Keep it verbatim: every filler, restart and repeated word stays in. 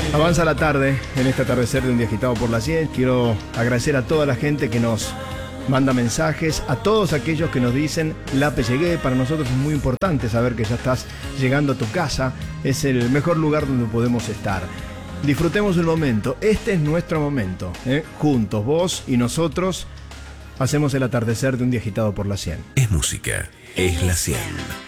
Avanza la tarde, en este atardecer de un día agitado por la cien. Quiero agradecer a toda la gente que nos manda mensajes, a todos aquellos que nos dicen, Lape, llegué. Para nosotros es muy importante saber que ya estás llegando a tu casa. Es el mejor lugar donde podemos estar. Disfrutemos el momento, este es nuestro momento, ¿eh? Juntos, vos y nosotros, hacemos el atardecer de un día agitado por la cien. Es música, es la cien.